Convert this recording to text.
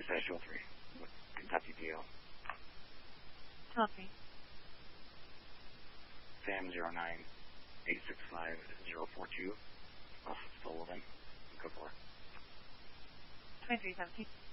3-03 with Kentucky PO. Copy. Sam 09-865-042 off Sullivan. Go for it. 2317.